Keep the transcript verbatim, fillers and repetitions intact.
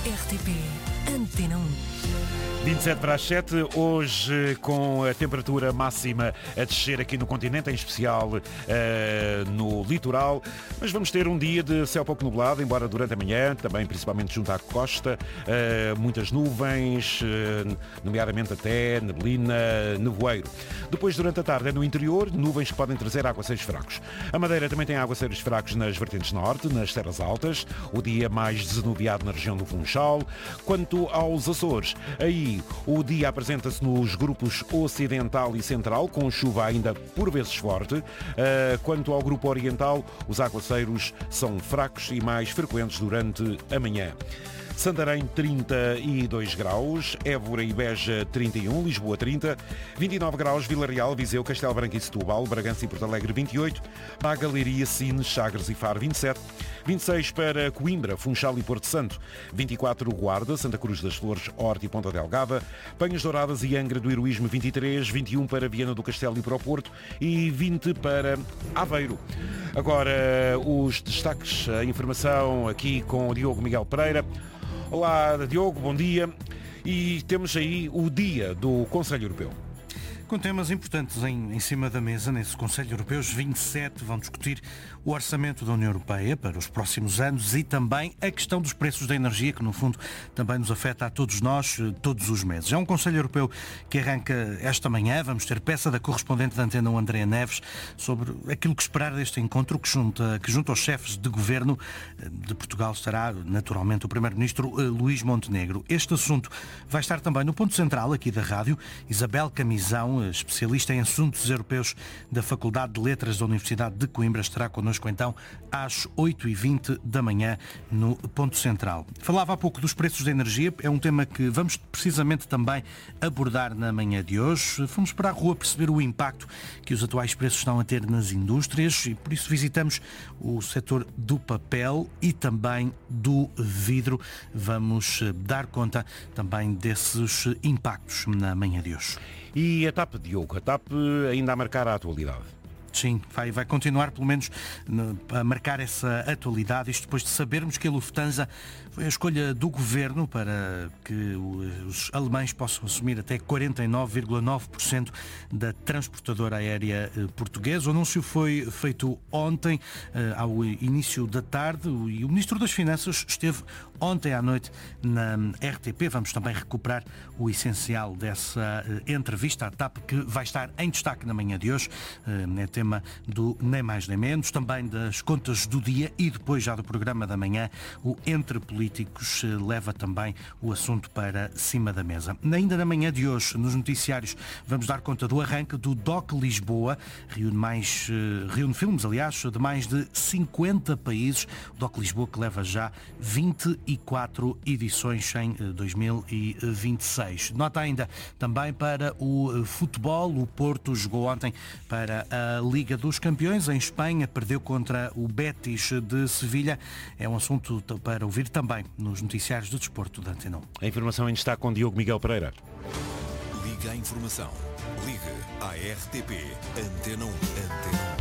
R T P Antena um. vinte e sete para as sete, hoje com a temperatura máxima a descer aqui no continente, em especial uh, no litoral, mas vamos ter um dia de céu pouco nublado, embora durante a manhã, também principalmente junto à costa, uh, muitas nuvens, uh, nomeadamente até neblina, nevoeiro. Depois, durante a tarde, é no interior, nuvens que podem trazer aguaceiros fracos. A Madeira também tem aguaceiros fracos nas vertentes norte, nas terras altas, o dia mais desanuviado na região do Funchal. Quanto aos Açores, aí o dia apresenta-se nos grupos ocidental e central, com chuva ainda por vezes forte. Quanto ao grupo oriental, os aguaceiros são fracos e mais frequentes durante a manhã. Santarém, trinta e dois graus, Évora e Beja, trinta e um, Lisboa, trinta, vinte e nove graus, Vila Real, Viseu, Castelo Branco e Setúbal, Bragança e Porto Alegre, vinte e oito, Braga, Leiria, Sines, Sagres e Faro, vinte e sete, vinte e seis para Coimbra, Funchal e Porto Santo, vinte e quatro Guarda, Santa Cruz das Flores, Horta e Ponta Delgada, Penhas Douradas e Angra do Heroísmo, vinte e três, vinte e um para Viana do Castelo e para o Porto e vinte para Aveiro. Agora os destaques, a informação aqui com o Diogo Miguel Pereira. Olá, Diogo, bom dia. E temos aí o dia do Conselho Europeu. Com temas importantes em, em cima da mesa, nesse Conselho Europeu, os vinte e sete vão discutir o orçamento da União Europeia para os próximos anos e também a questão dos preços da energia, que no fundo também nos afeta a todos nós, todos os meses. É um Conselho Europeu que arranca esta manhã. Vamos ter peça da correspondente da Antena um, Andréa Neves, sobre aquilo que esperar deste encontro que junta, que junta aos chefes de governo de Portugal estará naturalmente o Primeiro-Ministro Luís Montenegro. Este assunto vai estar também no ponto central aqui da rádio. Isabel Camisão, especialista em assuntos europeus da Faculdade de Letras da Universidade de Coimbra, estará connosco então às oito e vinte da manhã no ponto central. Falava há pouco dos preços da energia, é um tema que vamos precisamente também abordar na manhã de hoje. Fomos para a rua perceber o impacto que os atuais preços estão a ter nas indústrias e por isso visitamos o setor do papel e também do vidro. Vamos dar conta também desses impactos na manhã de hoje. E a TAP, Diogo, a TAP ainda a marcar a atualidade. Sim, vai, vai continuar pelo menos a marcar essa atualidade, isto depois de sabermos que a Lufthansa foi a escolha do governo para que os alemães possam assumir até quarenta e nove vírgula nove por cento da transportadora aérea portuguesa. O anúncio foi feito ontem, ao início da tarde, e o Ministro das Finanças esteve ontem à noite na R T P. Vamos também recuperar o essencial dessa entrevista à TAP, que vai estar em destaque na manhã de hoje. É tema do nem mais nem menos, também das contas do dia e depois já do programa da manhã, o Entre Políticos leva também o assunto para cima da mesa. Ainda na manhã de hoje, nos noticiários, vamos dar conta do arranque do D O C Lisboa, reúne, mais, reúne filmes, aliás, de mais de cinquenta países. O D O C Lisboa que leva já vinte e quatro edições em dois mil e vinte e seis. Nota ainda também para o futebol, o Porto jogou ontem para a Liga dos Campeões em Espanha, perdeu contra o Betis de Sevilha. É um assunto para ouvir também nos noticiários do desporto da Antena um. A informação em destaque com Diogo Miguel Pereira. Liga a informação. Liga à R T P Antena um. Antena um.